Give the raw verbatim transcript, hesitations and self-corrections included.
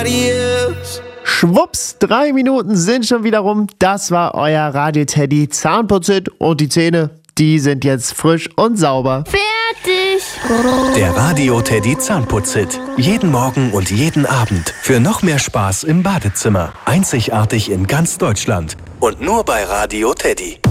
Schwupps, drei Minuten sind schon wieder rum. Das war euer Radio Teddy Zahnputzit und die Zähne, die sind jetzt frisch und sauber. Fertig! Der Radio Teddy Zahnputzit. Jeden Morgen und jeden Abend. Für noch mehr Spaß im Badezimmer. Einzigartig in ganz Deutschland. Und nur bei Radio Teddy.